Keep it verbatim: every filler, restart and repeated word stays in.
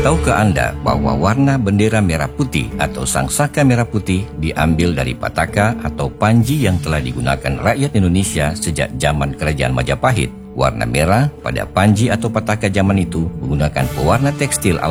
Tahukah Anda bahwa warna bendera merah putih atau sangsaka merah putih diambil dari pataka atau panji yang telah digunakan rakyat Indonesia sejak zaman Kerajaan Majapahit? Warna merah pada panji atau pataka zaman itu menggunakan pewarna tekstil